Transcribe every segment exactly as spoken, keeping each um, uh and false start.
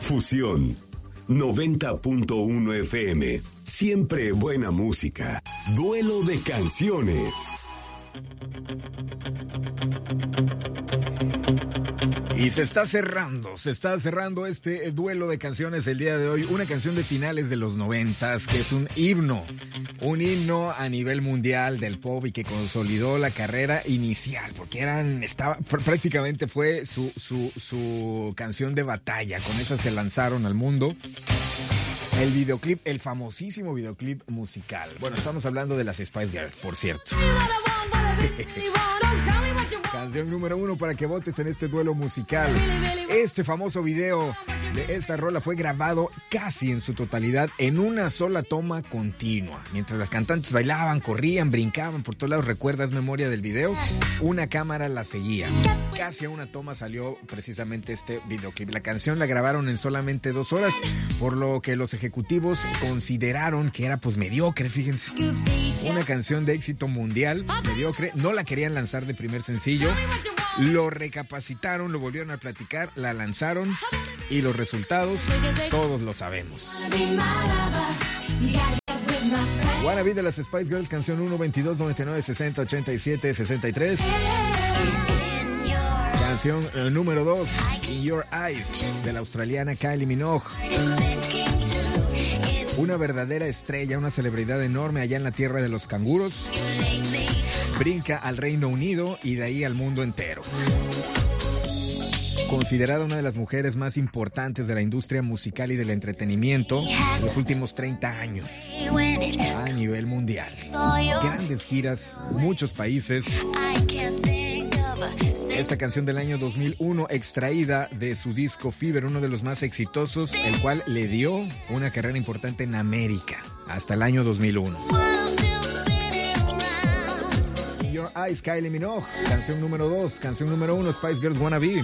Fusión noventa punto uno F M. Siempre buena música. Duelo de canciones. Y se está cerrando, se está cerrando este duelo de canciones el día de hoy. Una canción de finales de los noventas que es un himno, un himno a nivel mundial del pop y que consolidó la carrera inicial, porque eran, estaba, prácticamente fue su, su, su canción de batalla. Con esa se lanzaron al mundo. El videoclip, el famosísimo videoclip musical. Bueno, estamos hablando de las Spice Girls, por cierto. Canción número uno para que votes en este duelo musical. Este famoso video de esta rola fue grabado casi en su totalidad en una sola toma continua. Mientras las cantantes bailaban, corrían, brincaban por todos lados. ¿Recuerdas memoria del video? Una cámara la seguía. Casi a una toma salió precisamente este videoclip. La canción la grabaron en solamente dos horas, por lo que los ejecutivos consideraron que era pues mediocre, fíjense. Una canción de éxito mundial, mediocre. No la querían lanzar de primer sencillo. Lo recapacitaron, lo volvieron a platicar, la lanzaron y los resultados todos lo sabemos. Wanna Be de las Spice Girls, canción uno, veintidós, noventa y nueve, sesenta, ochenta y siete, sesenta y tres. Canción eh, número dos, In Your Eyes, de la australiana Kylie Minogue. Una verdadera estrella, una celebridad enorme allá en la tierra de los canguros. Brinca al Reino Unido y de ahí al mundo entero. Considerada una de las mujeres más importantes de la industria musical y del entretenimiento en los últimos treinta años a nivel mundial. Grandes giras, muchos países. Esta canción del año dos mil uno, extraída de su disco Fever, uno de los más exitosos, el cual le dio una carrera importante en América hasta el año dos mil uno. In Your Eyes, Kylie Minogue, canción número dos, canción número uno, Spice Girls Wanna Be.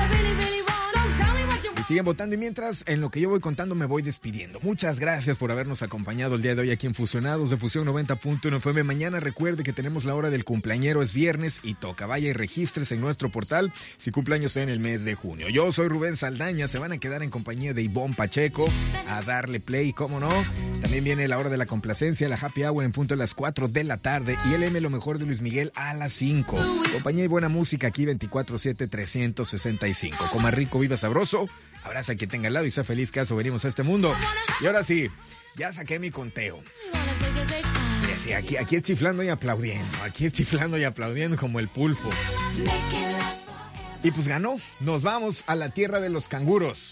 Y siguen votando, y mientras, en lo que yo voy contando, me voy despidiendo. Muchas gracias por habernos acompañado el día de hoy aquí en Fusionados de Fusión noventa punto uno F M. Mañana recuerde que tenemos la hora del cumpleañero, es viernes y toca. Vaya y regístrese en nuestro portal si cumpleaños en el mes de junio. Yo soy Rubén Saldaña, se van a quedar en compañía de Ivonne Pacheco a darle play, cómo no. También viene la hora de la complacencia, la happy hour en punto de las cuatro de la tarde y el M, lo mejor de Luis Miguel a las cinco. Compañía y buena música aquí veinticuatro siete, trescientos sesenta y cinco. Coma rico, viva sabroso. Abraza a quien tenga al lado y sea feliz, caso venimos a este mundo. Y ahora sí, ya saqué mi conteo. Sí, sí, aquí, aquí es chiflando y aplaudiendo. Aquí es chiflando y aplaudiendo como el pulpo. Y pues ganó. Nos vamos a la tierra de los canguros.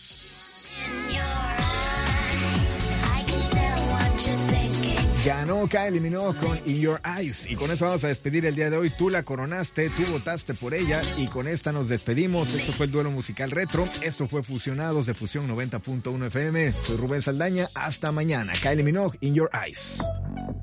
Ganó Kylie Minogue con In Your Eyes. Y con eso vamos a despedir el día de hoy. Tú la coronaste, tú votaste por ella. Y con esta nos despedimos. Esto fue el duelo musical retro. Esto fue Fusionados de Fusión noventa punto uno F M. Soy Rubén Saldaña. Hasta mañana. Kylie Minogue, In Your Eyes.